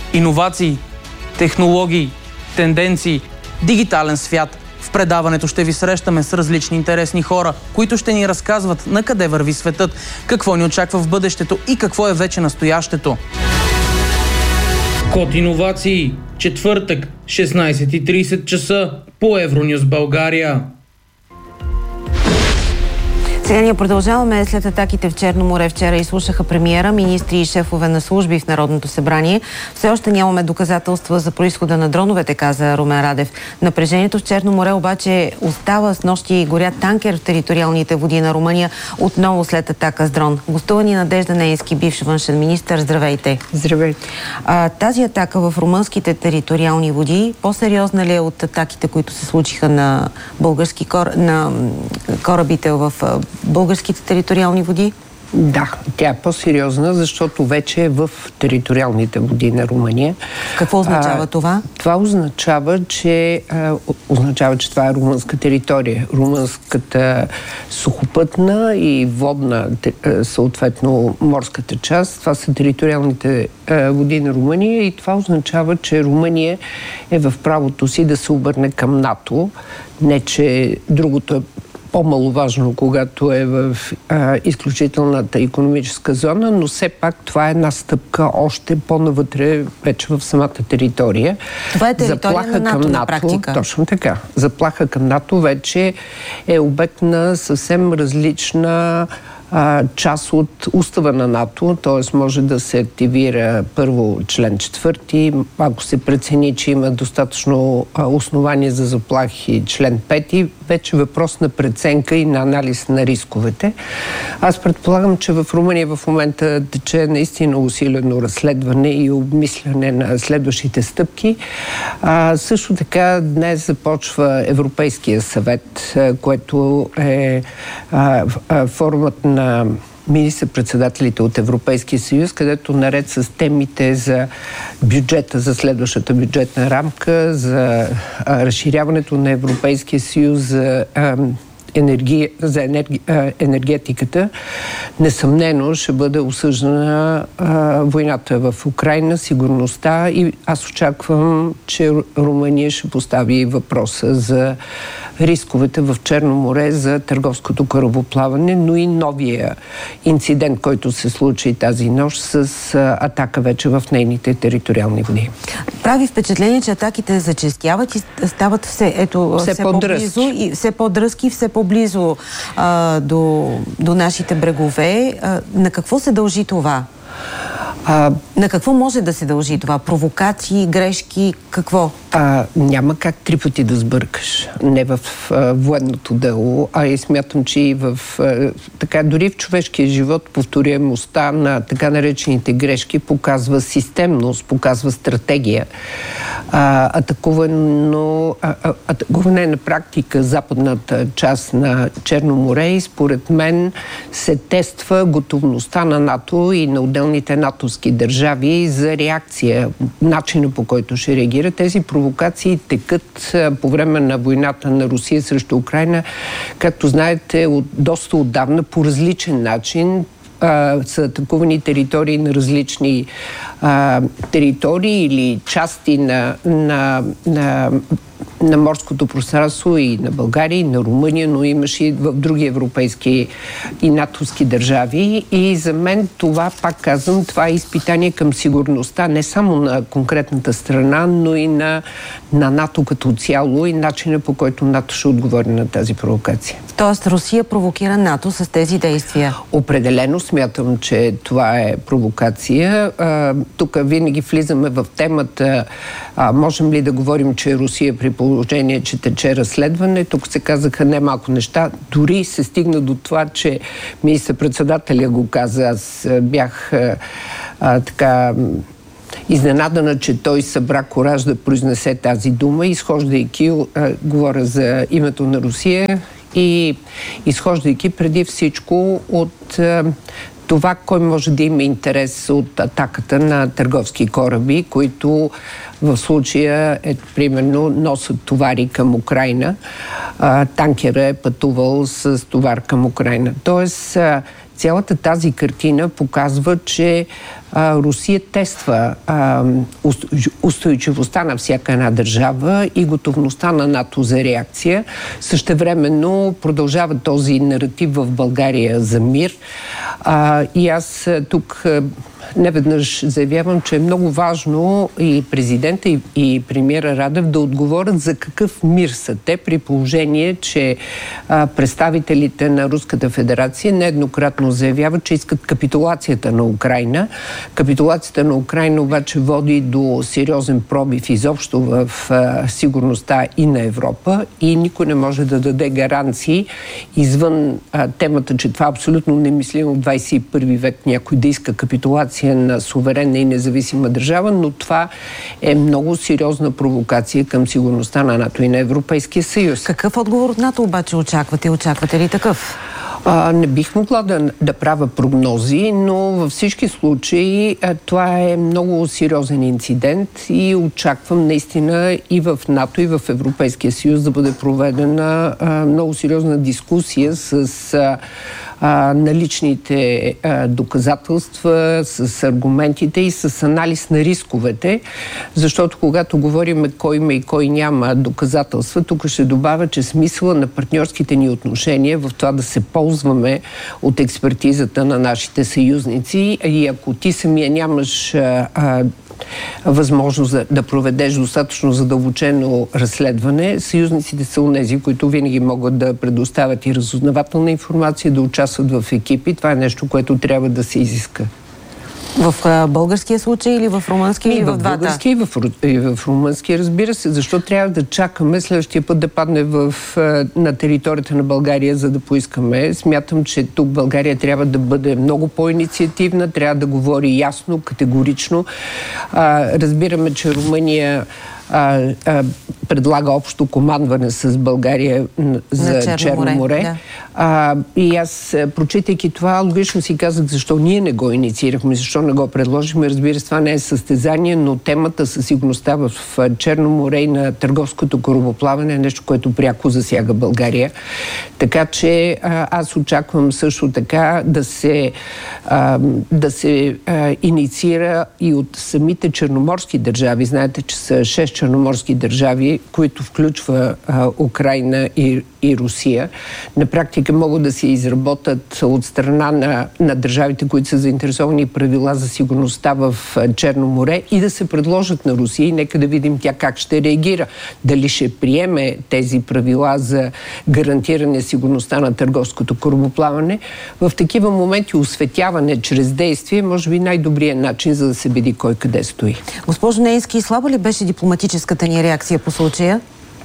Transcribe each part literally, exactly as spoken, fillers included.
Иновации, технологии, тенденции, дигитален свят. В предаването ще ви срещаме с различни интересни хора, които ще ни разказват на къде върви светът, какво ни очаква в бъдещето и какво е вече настоящето. Код иновации. Четвъртък, шестнайсет и трийсет часа по Евронюс България. Сега ние продължаваме след атаките в Черно море. Вчера изслушаха премиера, министри и шефове на служби в Народното събрание. Все още нямаме доказателства за произхода на дроновете, каза Румен Радев. Напрежението в Черно море обаче остава. С нощи горя танкер в териториалните води на Румъния, отново след атака с дрон. Гостува ни Надежда Нейнски, бивш външен министър. Здравейте! Здравейте! А, тази атака в румънските териториални води по-сериозна ли е от атаките, които се случиха на български кор... на корабите в българските териториални води? Да, тя е по-сериозна, защото вече е в териториалните води на Румъния. Какво означава а, това? Това означава, че а, означава, че това е румънска територия. Румънската сухопътна и водна, съответно морската част, това са териториалните а, води на Румъния и това означава, че Румъния е в правото си да се обърне към НАТО. Не, че другото е по-маловажно, когато е в а, изключителната икономическа зона, но все пак това е една стъпка още по-навътре, вече в самата територия. Това е територия Заплаха на НАТО, към на практика. Точно така. Заплаха към НАТО вече е обект на съвсем различна а, част от устава на НАТО, т.е. може да се активира първо член четвърти, ако се прецени, че има достатъчно а, основания за заплахи, член пети, вече въпрос на преценка и на анализ на рисковете. Аз предполагам, че в Румъния в момента тече наистина усилено разследване и обмисляне на следващите стъпки. А, също така днес започва Европейския съвет, което е а, а, форумът на министър-председателите от Европейския съюз, където наред с темите за бюджета, за следващата бюджетна рамка, за а, разширяването на Европейския съюз, за а, енергия, за енерги, а, енергетиката, несъмнено ще бъде осъждана а, войната в Украйна, сигурността и аз очаквам, че Румъния ще постави въпроса за рисковете в Черно море за търговското корабоплаване, но и новия инцидент, който се случи тази нощ с а, атака вече в нейните териториални води. Прави впечатление, че атаките зачестяват и стават все, ето, все, все по-близо и все по-дръзки и все по-близо а, до, до нашите брегове. А, на какво се дължи това? А, на какво може да се дължи това? Провокации, грешки, какво? А, няма как три пъти да сбъркаш. Не в а, военното дело, а и смятам, че и в а, така, дори в човешкия живот повторяемостта на така наречените грешки показва системност, показва стратегия. А, атакувано, а, а, атакуване на практика западната част на Черно море и според мен се тества готовността на НАТО и на отделните натовски държави за реакция, начина по който ще реагира. Тези провокации текат по време на войната на Русия срещу Украйна, както знаете, от, доста отдавна по различен начин. Uh, са атакувани територии на различни uh, територии или части на, на, на, на морското пространство и на България, и на Румъния, но имаше и в други европейски и натовски държави. И за мен това, пак казвам, това е изпитание към сигурността не само на конкретната страна, но и на, на НАТО като цяло и начина, по който НАТО ще отговори на тази провокация. Тоест Русия провокира НАТО с тези действия? Определено смятам, че това е провокация. А, тук винаги влизаме в темата, а, можем ли да говорим, че Русия при положение, че тече разследване. Тук се казаха немалко неща. Дори се стигна до това, че министър-председателя го каза. Аз бях а, а, така изненадана, че той събра кораж да произнесе тази дума, изхождайки, а, говоря за името на Русия, и изхождайки преди всичко от а, това, кой може да има интерес от атаката на търговски кораби, които в случая е, примерно, носят товари към Украйна. А, танкера е пътувал с товар към Украйна. Тоест, а, цялата тази картина показва, че а, Русия тества а, устойчивостта на всяка една държава и готовността на НАТО за реакция. Същевременно продължава този наратив в България за мир. А, и аз тук неведнъж заявявам, че е много важно и президента, и, и премиера Радев да отговорят за какъв мир са те, при положение, че а, представителите на Руската федерация нееднократно заявяват, че искат капитулацията на Украйна. Капитулацията на Украйна обаче води до сериозен пробив изобщо в а, сигурността и на Европа и никой не може да даде гаранции извън а, темата, че това е абсолютно немислимо в двадесет и първи век някой да иска капитулация на суверенна и независима държава, но това е много сериозна провокация към сигурността на НАТО и на Европейския съюз. Какъв отговор от НАТО обаче очаквате? Очаквате ли такъв? А, не бих могла да, да правя прогнози, но във всички случаи а, това е много сериозен инцидент и очаквам наистина и в НАТО, и в Европейския съюз да бъде проведена а, много сериозна дискусия с а, а, наличните а, доказателства, с аргументите и с анализ на рисковете, защото когато говорим кой има и кой няма доказателства, тук ще добавя, че смисъла на партньорските ни отношения в това да се ползваме от експертизата на нашите съюзници и ако ти самия нямаш а, а, възможност да, да проведеш достатъчно задълбочено разследване, съюзниците са онези, които винаги могат да предоставят и разузнавателна информация, да участват в екипи. Това е нещо, което трябва да се изиска. В а, българския случай или в румънски, или в, в двата? В български и в, и в румънски, разбира се. Защо трябва да чакаме следващия път да падне в, на територията на България, за да поискаме? Смятам, че тук България трябва да бъде много по-инициативна, трябва да говори ясно, категорично. А, разбираме, че Румъния А, а, предлага общо командване с България за Черно, Черно море. Да. А, и аз, прочитайки това, логично си казах, защо ние не го инициирахме, защо не го предложихме. Разбира се, това не е състезание, но темата със сигурността в Черно море и на търговското корабоплаване е нещо, което пряко засяга България. Така че а, аз очаквам също така да се, а, да се а, инициира и от самите черноморски държави. Знаете, че са шест черноморски държави, които включва а, Украйна и, и Русия. На практика могат да се изработят от страна на, на държавите, които са заинтересовани правила за сигурността в Черно море и да се предложат на Русия и нека да видим тя как ще реагира. Дали ще приеме тези правила за гарантиране сигурността на търговското корабоплаване. В такива моменти осветяване чрез действие може би най-добрият начин, за да се види кой къде стои. Госпожо Неински, слаба ли беше дипломатическата ни реакция по случая?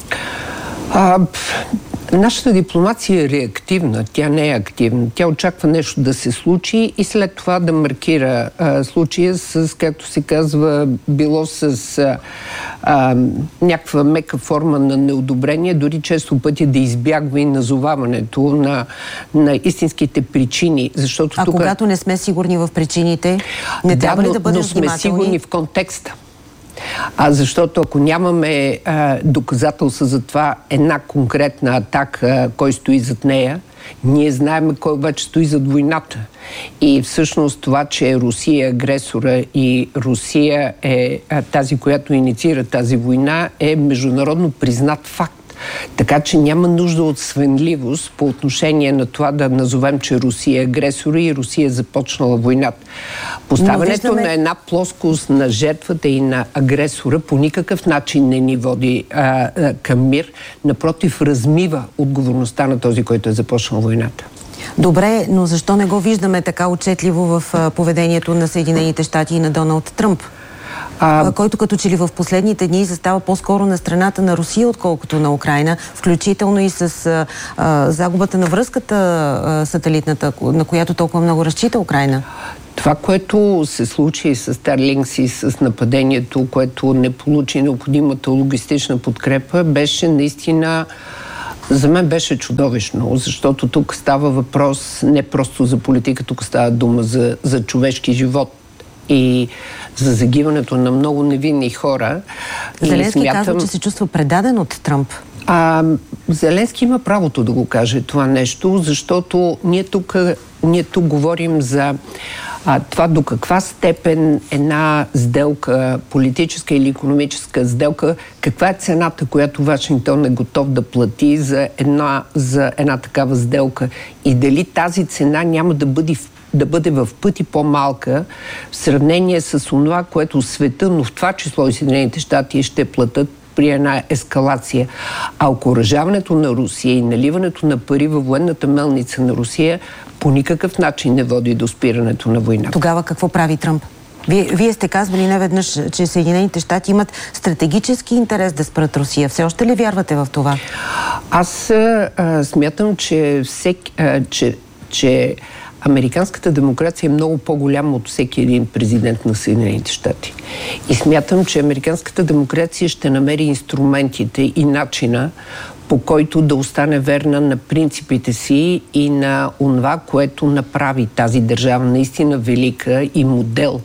А, нашата дипломация е реактивна, тя не е активна. Тя очаква нещо да се случи и след това да маркира а, случая с, както се казва, било с а, а, някаква мека форма на неодобрение, дори често пъти да избягва и назоваването на, на истинските причини. Защото а тук... когато не сме сигурни в причините, не да, трябва ли да бъдем но сме внимателни? сигурни в контекста. А защото ако нямаме а, доказателства за това една конкретна атака, кой стои зад нея, ние знаем кой обаче стои зад войната. И всъщност това, че Русия е агресора и Русия е а, тази, която инициира тази война, е международно признат факт. Така че няма нужда от свенливост по отношение на това да назовем, че Русия е агресор и Русия е започнала войната. Поставянето виждаме... на една плоскост на жертвата и на агресора по никакъв начин не ни води а, а, към мир. Напротив, размива отговорността на този, който е започнал войната. Добре, но защо не го виждаме така отчетливо в а, поведението на Съединените щати и на Доналд Тръмп? А... който като че ли в последните дни застава по-скоро на страната на Русия, отколкото на Украйна, включително и с а, а, загубата на връзката а, сателитната, на която толкова много разчита Украйна. Това, което се случи с Starlink и с нападението, което не получи необходимата логистична подкрепа, беше наистина... За мен беше чудовищно, защото тук става въпрос не просто за политика, тук става дума за, за човешки живот и за загиването на много невинни хора. Зеленски смятам... казва, че се чувства предаден от Тръмп. А, Зеленски има правото да го каже това нещо, защото ние тук, ние тук говорим за А, това до каква степен една сделка, политическа или икономическа сделка, каква е цената, която Вашингтон е готов да плати за една, за една такава сделка и дали тази цена няма да бъде в да бъде в пъти по-малка в сравнение с това, което света, но в това число и Съединените щати ще платят при една ескалация. А окуражаването на Русия и наливането на пари във военната мелница на Русия по никакъв начин не води до спирането на войната. Тогава какво прави Тръмп? Вие, вие сте казвали неведнъж, че Съединените щати имат стратегически интерес да спрат Русия. Все още ли вярвате в това? Аз а, смятам, че, всек, а, че, че американската демокрация е много по-голяма от всеки един президент на Съединените щати. И смятам, че американската демокрация ще намери инструментите и начина, по който да остане верна на принципите си и на онова, което направи тази държава наистина велика и модел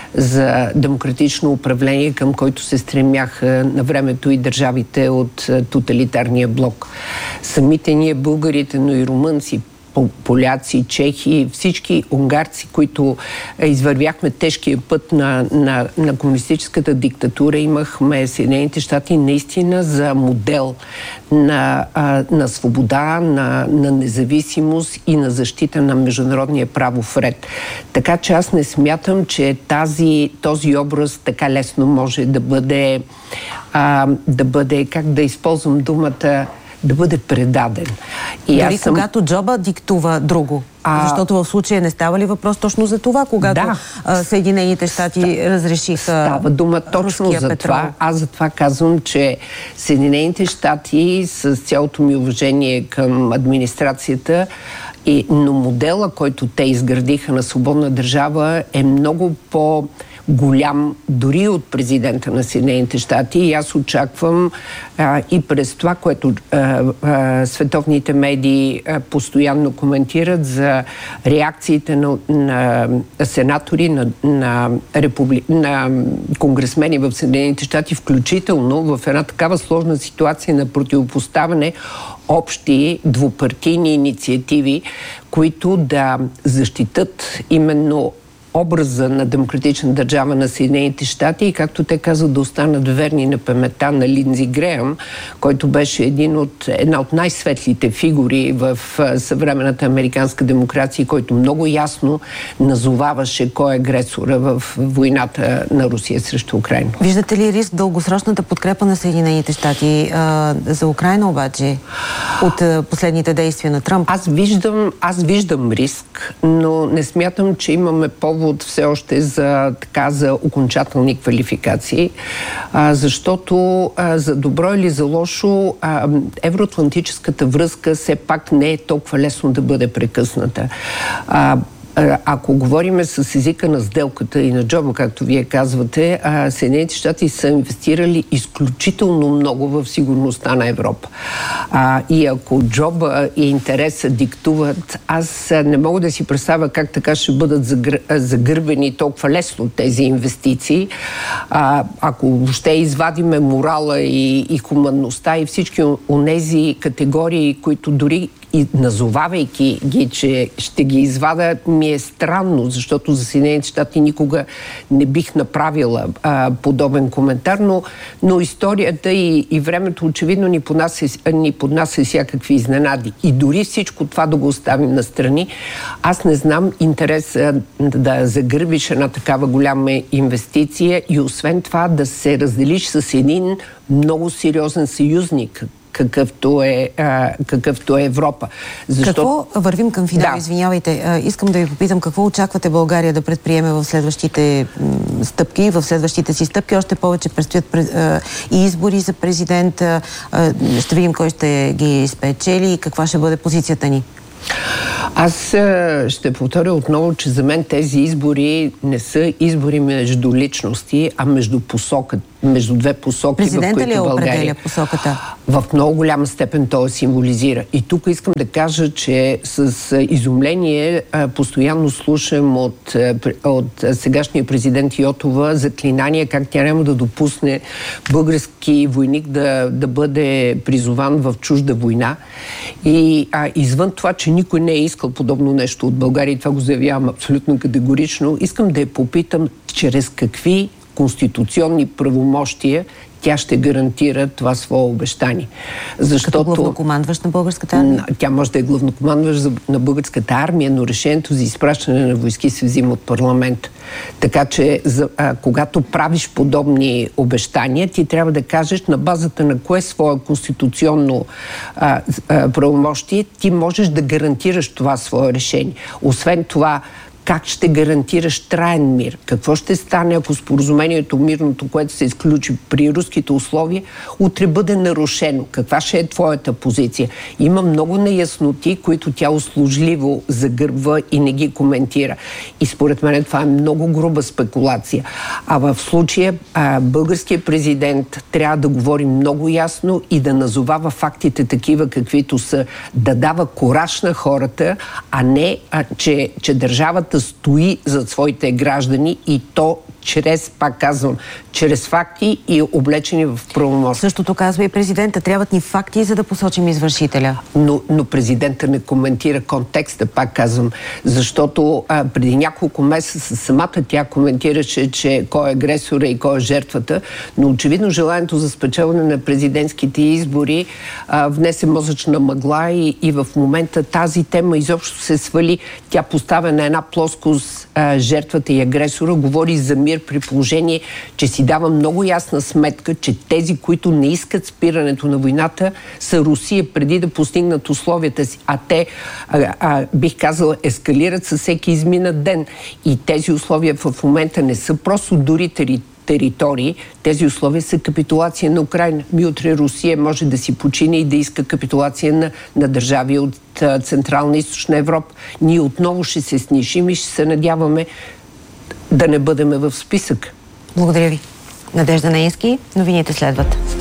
за демократично управление, към който се стремяха на времето и държавите от тоталитарния блок. Самите ние, българите, но и румънци, поляци, чехи, всички унгарци, които извървяхме тежкия път на, на, на комунистическата диктатура, имахме Съединените щати наистина за модел на, а, на свобода, на, на независимост и на защита на международния правов ред. Така че аз не смятам, че тази, този образ така лесно може да бъде, а, да бъде, как да използвам думата, да бъде предаден. И дори съм... когато Джоба диктува друго. А... Защото в случая не става ли въпрос точно за това, когато да. а, Съединените щати Ста... разрешиха Става дума точно за петрол. Това. Аз за това казвам, че Съединените щати, с цялото ми уважение към администрацията, и, но модела, който те изградиха на свободна държава, е много по- голям дори от президента на Съединените щати и аз очаквам а, и през това, което а, а, световните медии а, постоянно коментират за реакциите на, на сенатори, на, на, републи... на конгресмени в Съединените щати, включително в една такава сложна ситуация на противопоставяне общи двупартийни инициативи, които да защитат именно образа на демократична държава на Съединените щати и, както те казват, да останат верни на паметта на Линдзи Греъм, който беше един от, една от най-светлите фигури в съвременната американска демокрация, който много ясно назоваваше кой е агресора в войната на Русия срещу Украйна. Виждате ли риск дългосрочната подкрепа на Съединените щати а, за Украйна обаче от а, последните действия на Тръмп? Аз виждам, аз виждам риск, но не смятам, че имаме повод все още за, така, за окончателни квалификации, а, защото а, за добро или за лошо а, евроатлантическата връзка все пак не е толкова лесно да бъде прекъсната. А, Ако говориме с езика на сделката и на Джоба, както вие казвате, Съединените щати са инвестирали изключително много в сигурността на Европа. А, и ако Джоба и интереса диктуват, аз не мога да си представя как така ще бъдат загър... загърбени толкова лесно тези инвестиции. А, ако въобще извадиме морала и, и хуманността и всички онези категории, които дори и назовавайки ги, че ще ги извада, ми е странно, защото за Съединените щати никога не бих направила а, подобен коментар, но, но историята и, и времето очевидно ни поднася, ни поднася всякакви изненади. И дори всичко това да го оставим настрани, аз не знам интерес а, да загърбиш една такава голяма инвестиция и освен това да се разделиш с един много сериозен съюзник, какъвто е, а, какъвто е Европа. Защото... Какво вървим към финал? Да. Извинявайте, а, искам да ви попитам какво очаквате България да предприеме в следващите м, стъпки, в следващите си стъпки. Още повече предстоят а, и избори за президент. А, ще видим кой ще ги спечели и каква ще бъде позицията ни. Аз ще повторя отново, че за мен тези избори не са избори между личности, а между посока. между две посоки, Президента в които ли е България... определя посоката? В много голяма степен той символизира. И тук искам да кажа, че с изумление постоянно слушам от, от сегашния президент Йотова заклинания как тя няма да допусне български войник да, да бъде призован в чужда война. И а, извън това, че никой не е искал подобно нещо от България, и това го заявявам абсолютно категорично, искам да я попитам чрез какви конституционни правомощия тя ще гарантира това свое обещание. Защото... Като главнокомандващ на българската армия? Тя може да е главнокомандващ на българската армия, но решението за изпращане на войски се взима от парламент. Така че, за, а, когато правиш подобни обещания, ти трябва да кажеш на базата на кое свое конституционно а, а, правомощие ти можеш да гарантираш това свое решение. Освен това, как ще гарантираш траен мир? Какво ще стане, ако споразумението мирното, което се изключи при руските условия, утре бъде нарушено? Каква ще е твоята позиция? Има много неясноти, които тя услужливо загърбва и не ги коментира. И според мен това е много груба спекулация. А в случая а, българският президент трябва да говори много ясно и да назовава фактите такива, каквито са, да дава кураж на хората, а не, а, че, че държавата стои зад своите граждани и то чрез, пак казвам, чрез факти и облечени в правомощия. Същото казва и президента. Трябват ни факти, за да посочим извършителя. Но, но президента не коментира контекста, пак казвам, защото а, преди няколко месеца самата тя коментираше, че кой е агресора и кой е жертвата, но очевидно желанието за спечелване на президентските избори а, внесе мозъчна мъгла и, и в момента тази тема изобщо се свали. Тя поставя на една плоскост а, жертвата и агресора, говори за мир при положение, че си дава много ясна сметка, че тези, които не искат спирането на войната, са Русия преди да постигнат условията си. А те, а, а, бих казала, ескалират със всеки изминат ден. И тези условия в момента не са просто дори тери, територии, тези условия са капитулация на Украйна. Ми утре Русия може да си почине и да иска капитулация на, на държави от а, Централна и Източна Европа. Ние отново ще се снишим и ще се надяваме да не бъдем в списък. Благодаря ви. Надежда Наински, новините следват.